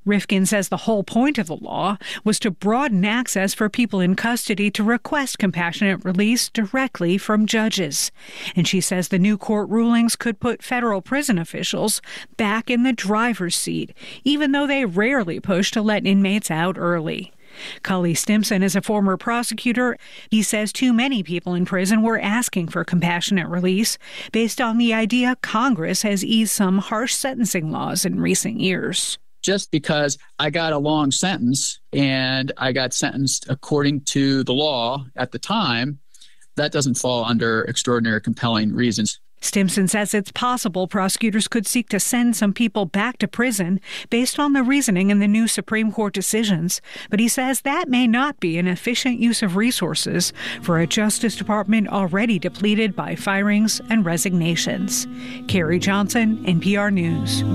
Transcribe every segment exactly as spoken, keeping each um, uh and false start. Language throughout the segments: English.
Rifkin says the whole point of the law was to broaden access for people in custody to request compassionate release directly from judges. And she says the new court rulings could put federal prison officials back in the driver's seat, even though they rarely push to let inmates out early. Cully Stimson is a former prosecutor. He says too many people in prison were asking for compassionate release based on the idea Congress has eased some harsh sentencing laws in recent years. Just because I got a long sentence and I got sentenced according to the law at the time, that doesn't fall under extraordinary compelling reasons. Stimson says it's possible prosecutors could seek to send some people back to prison based on the reasoning in the new Supreme Court decisions, but he says that may not be an efficient use of resources for a Justice Department already depleted by firings and resignations. Carrie Johnson, N P R News.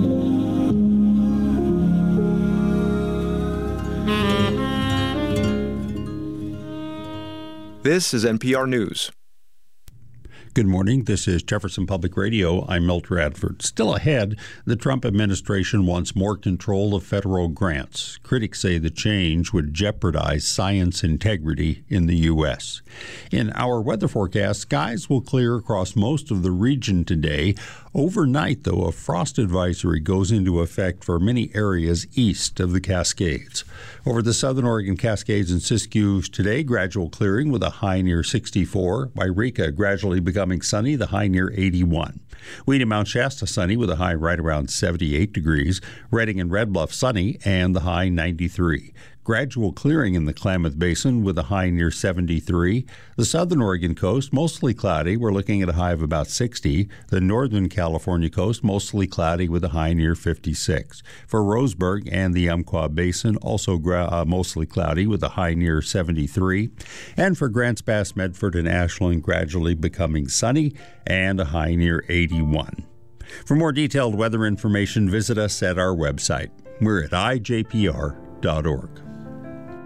This is N P R News. Good morning. This is Jefferson Public Radio. I'm Milt Radford. Still ahead, the Trump administration wants more control of federal grants. Critics say the change would jeopardize science integrity in the U S. In our weather forecast, skies will clear across most of the region today. Overnight, though, a frost advisory goes into effect for many areas east of the Cascades. Over the southern Oregon Cascades and Siskiyou today, gradual clearing with a high near sixty-four. Wairika gradually becoming sunny, the high near eighty-one. Weed and Mount Shasta sunny with a high right around seventy-eight degrees. Redding and Red Bluff sunny and the high ninety-three. Gradual clearing in the Klamath Basin with a high near seventy-three. The southern Oregon coast, mostly cloudy. We're looking at a high of about sixty. The northern California coast, mostly cloudy with a high near fifty-six. For Roseburg and the Umpqua Basin, also gra- uh, mostly cloudy with a high near seventy-three. And for Grants Pass, Medford, and Ashland, gradually becoming sunny and a high near eighty-one. For more detailed weather information, visit us at our website. We're at I J P R dot org.